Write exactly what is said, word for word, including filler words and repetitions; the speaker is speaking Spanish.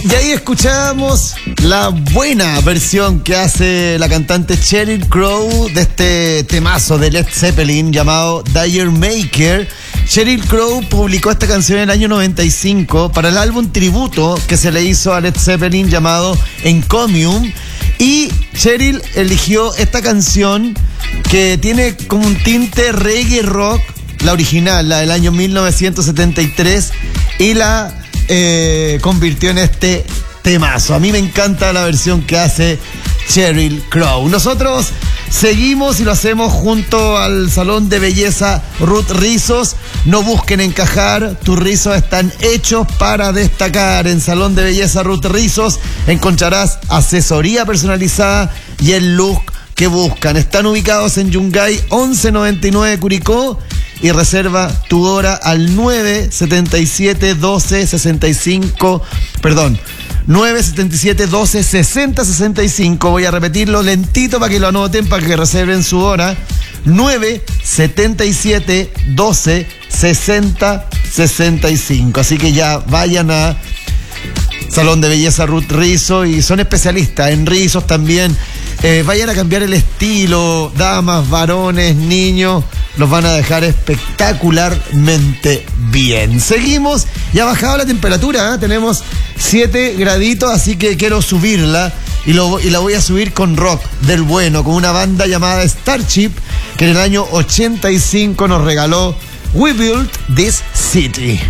Y ahí escuchamos la buena versión que hace la cantante Sheryl Crow de este temazo de Led Zeppelin llamado Dire Maker. Sheryl Crow publicó esta canción en el año noventa y cinco para el álbum tributo que se le hizo a Led Zeppelin llamado Encomium. Y Sheryl eligió esta canción que tiene como un tinte reggae rock, la original, la del año mil novecientos setenta y tres, y la eh, convirtió en este temazo. A mí me encanta la versión que hace Sheryl Crow. Nosotros seguimos y lo hacemos junto al salón de belleza Ruth Rizos. No busquen encajar, tus rizos están hechos para destacar. En Salón de Belleza Ruth Rizos encontrarás asesoría personalizada y el look que buscan. Están ubicados en Yungay once noventa y nueve Curicó y reserva tu hora al nueve setenta y siete doce sesenta y cinco, perdón, nueve setenta y siete doce sesenta sesenta y cinco. Voy a repetirlo lentito para que lo anoten, para que reserven su hora. nueve setenta y siete doce sesenta sesenta y cinco. Así que ya vayan a Salón de Belleza Ruth Rizos y son especialistas en rizos también. Eh, vayan a cambiar el estilo, damas, varones, niños, los van a dejar espectacularmente bien. Seguimos, ya ha bajado la temperatura, ¿eh? Tenemos siete graditos, así que quiero subirla y, lo, y la voy a subir con rock del bueno, con una banda llamada Starship, que en el año ochenta y cinco nos regaló We Built This City.